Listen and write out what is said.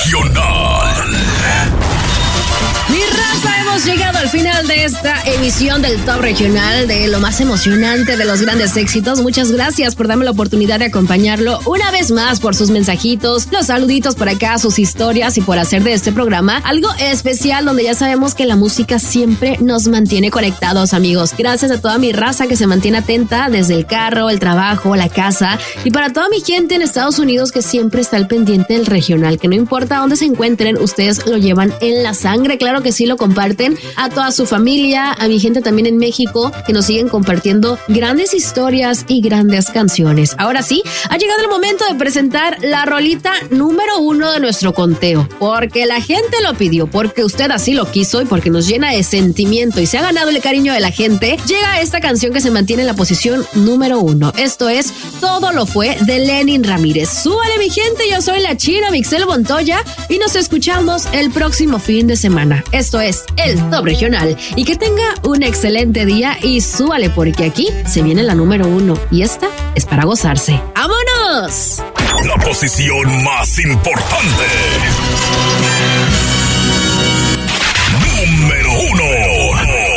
Regional. Mi raza, hemos llegado al final de esta emisión del Top Regional, de lo más emocionante de los grandes éxitos. Muchas gracias por darme la oportunidad de acompañarlo una vez más, por sus mensajitos, los saluditos por acá, sus historias y por hacer de este programa algo especial donde ya sabemos que la música siempre nos mantiene conectados, amigos. Gracias a toda mi raza que se mantiene atenta desde el carro, el trabajo, la casa, y para toda mi gente en Estados Unidos que siempre está al pendiente del regional, que no importa dónde se encuentren, ustedes lo llevan en la sangre. Claro que sí, lo comparten. A toda su familia, a mi gente también en México, que nos siguen compartiendo grandes historias y grandes canciones. Ahora sí, ha llegado el momento de presentar la rolita número 1 de nuestro conteo, porque la gente lo pidió, porque usted así lo quiso y porque nos llena de sentimiento y se ha ganado el cariño de la gente. Llega esta canción que se mantiene en la posición número 1. Esto es Todo lo fue, de Lenin Ramírez. Súbale, mi gente, yo soy la China Mixel Montoya y nos escuchamos el próximo fin de semana. Esto es el Top Regional, y que tenga un excelente día y súbale, porque aquí se viene la número 1 y esta es para gozarse. ¡Vámonos! La posición más importante.